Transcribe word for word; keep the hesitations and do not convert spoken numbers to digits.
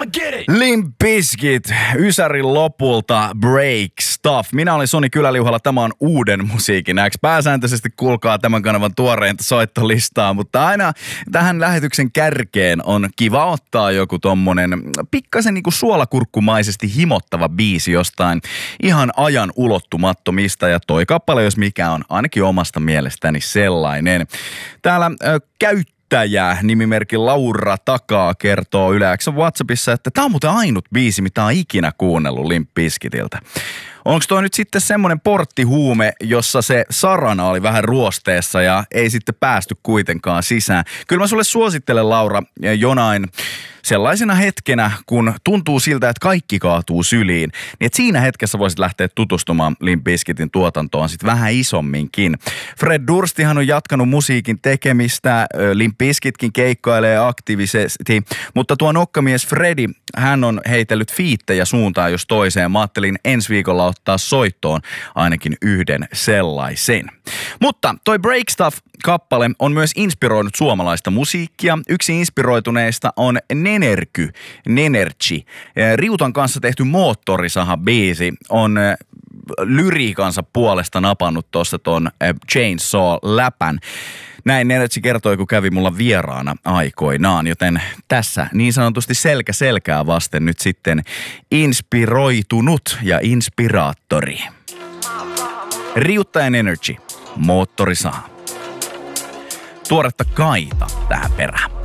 Limp Bizkit, Ysärin lopulta Break Stuff. Minä olin Soni Kyläliuhalla, tämä on uuden musiikin X. Pääsääntöisesti kuulkaa tämän kanavan tuoreinta soittolistaa, mutta aina tähän lähetyksen kärkeen on kiva ottaa joku tommonen pikkasen niinku suolakurkkumaisesti himottava biisi jostain ihan ajan ulottumattomista, ja toi kappale, jos mikä on ainakin omasta mielestäni sellainen. Täällä äh, käyttää Täjä, nimimerkki Laura Takaa, kertoo Yle X:n WhatsAppissa, että tää on muuten ainut biisi, mitä on ikinä kuunnellut Limp Bizkitiltä. Onko toi nyt sitten semmonen porttihuume, jossa se sarana oli vähän ruosteessa ja ei sitten päästy kuitenkaan sisään? Kyllä mä sulle suosittelen, Laura, jonain sellaisena hetkenä, kun tuntuu siltä, että kaikki kaatuu syliin, niin että siinä hetkessä voisit lähteä tutustumaan Limp Bizkitin tuotantoon sitten vähän isomminkin. Fred Durstihan on jatkanut musiikin tekemistä, Limp Bizkitkin keikkailee aktiivisesti, mutta tuo nokkamies Fredi, hän on heitellyt fiittejä suuntaan jos toiseen. Mä ajattelin ensi viikolla ottaa soittoon ainakin yhden sellaisen. Mutta toi Break Stuff-kappale on myös inspiroinut suomalaista musiikkia. Yksi inspiroituneista on Nenergy, Nenergy. Riutan kanssa tehty Moottorisaha-biisi on lyriikansa puolesta napannut tuossa ton Chainsaw-läpän. Näin Nenergy kertoi, kun kävi mulla vieraana aikoinaan, joten tässä niin sanotusti selkä selkää vasten nyt sitten inspiroitunut ja inspiraattori. Riutta ja Nenergy, Moottorisaha. Tuoretta Kaita tähän perään.